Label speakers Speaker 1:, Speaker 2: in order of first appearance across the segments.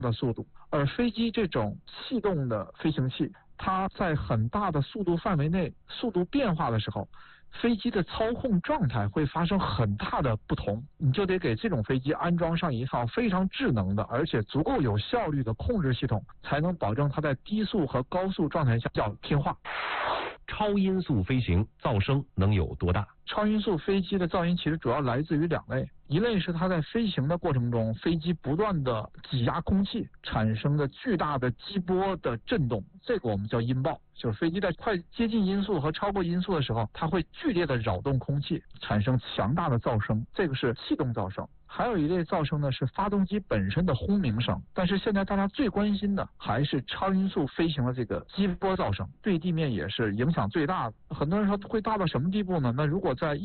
Speaker 1: 的速度，而飞机这种气动的飞行器，它在很大的速度范围内速度变化的时候，飞机的操控状态会发生很大的不同，你就得给这种飞机安装上一套非常智能的而且足够有效率的控制系统，才能保证它在低速和高速状态下较听话。
Speaker 2: 超音速飞行噪声能有多大？
Speaker 1: 超音速飞机的噪音其实主要来自于两类，一类是它在飞行的过程中，飞机不断的挤压空气产生的巨大的激波的震动，这个我们叫音爆，就是飞机在快接近音速和超过音速的时候，它会剧烈的扰动空气，产生强大的噪声，这个是气动噪声。还有一类噪声呢是发动机本身的轰鸣声，但是现在大家最关心的还是超音速飞行的这个激波噪声，对地面也是影响最大的。很多人说会大到什么地步呢？那如果在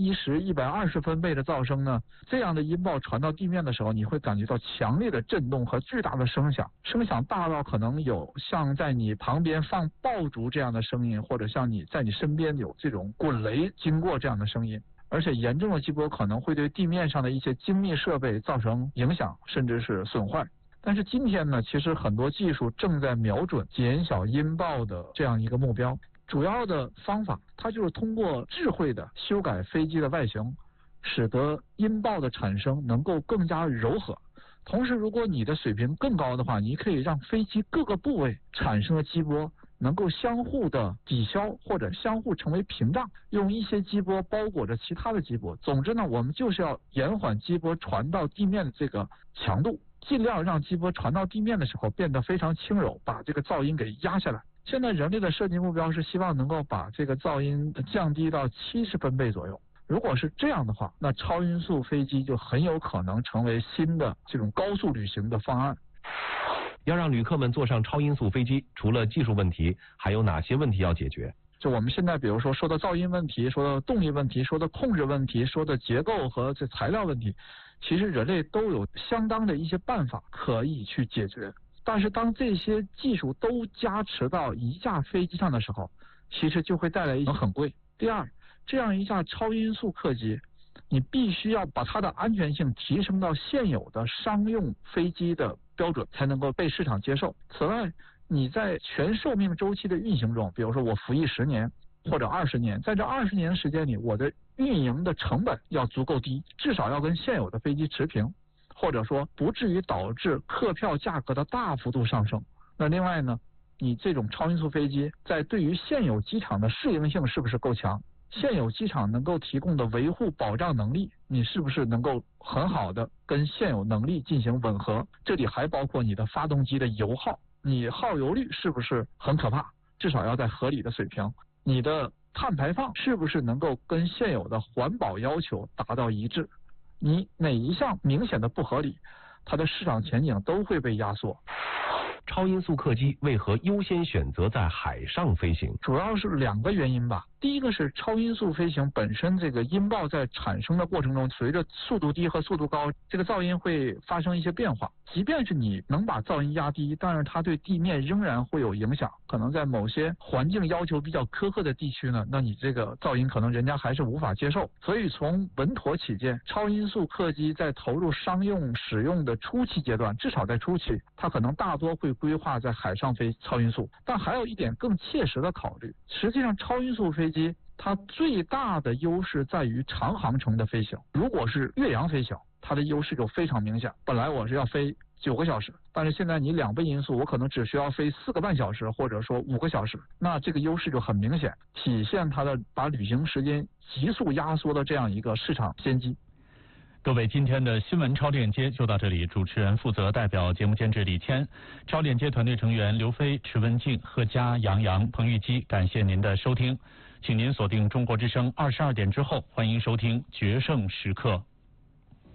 Speaker 1: 110、120分贝的噪声呢，这样的音爆传到地面的时候，你会感觉到强烈的震动和巨大的声响，声响大到可能有像在你旁边放爆竹这样的声音，或者像你在你身边有这种滚雷经过这样的声音。而且严重的激波可能会对地面上的一些精密设备造成影响，甚至是损坏。但是今天呢，其实很多技术正在瞄准减小音爆的这样一个目标。主要的方法，它就是通过智慧的修改飞机的外形，使得音爆的产生能够更加柔和。同时，如果你的水平更高的话，你可以让飞机各个部位产生的激波能够相互的抵消或者相互成为屏障，用一些激波包裹着其他的激波。总之呢，我们就是要延缓激波传到地面的这个强度，尽量让激波传到地面的时候变得非常轻柔，把这个噪音给压下来。现在人类的设计目标是希望能够把这个噪音降低到70分贝左右。如果是这样的话，那超音速飞机就很有可能成为新的这种高速旅行的方案。
Speaker 2: 要让旅客们坐上超音速飞机，除了技术问题，还有哪些问题要解决？
Speaker 1: 就我们现在比如说的噪音问题，说的动力问题，说的控制问题，说的结构和这材料问题，其实人类都有相当的一些办法可以去解决。但是当这些技术都加持到一架飞机上的时候，其实就会带来一种很贵。第二，这样一架超音速客机，你必须要把它的安全性提升到现有的商用飞机的标准，才能够被市场接受。此外，你在全寿命周期的运行中，比如说我服役10年或者20年，在这20年时间里，我的运营的成本要足够低，至少要跟现有的飞机持平，或者说不至于导致客票价格的大幅度上升。那另外呢，你这种超音速飞机在对于现有机场的适应性是不是够强？现有机场能够提供的维护保障能力，你是不是能够很好的跟现有能力进行吻合？这里还包括你的发动机的油耗，你耗油率是不是很可怕？至少要在合理的水平。你的碳排放是不是能够跟现有的环保要求达到一致？你哪一项明显的不合理，它的市场前景都会被压缩。
Speaker 2: 超音速客机为何优先选择在海上飞行？
Speaker 1: 主要是2个原因吧。第一个是超音速飞行本身这个音爆在产生的过程中，随着速度低和速度高，这个噪音会发生一些变化。即便是你能把噪音压低，但是它对地面仍然会有影响。可能在某些环境要求比较苛刻的地区呢，那你这个噪音可能人家还是无法接受。所以从稳妥起见，超音速客机在投入商用使用的初期阶段，至少在初期，它可能大多会规划在海上飞超音速。但还有一点更切实的考虑，实际上超音速飞机它最大的优势在于长航程的飞行。如果是越洋飞行，它的优势就非常明显。本来我是要飞9个小时，但是现在你2倍音速，我可能只需要飞4个半小时，或者说5个小时，那这个优势就很明显，体现它的把旅行时间急速压缩的这样一个市场先机。
Speaker 3: 各位，今天的新闻超链接就到这里。主持人负责代表节目监制李谦，超链接团队成员刘飞、池文静、贺佳、杨洋、彭玉基，感谢您的收听。请您锁定中国之声22点之后，欢迎收听决胜时刻。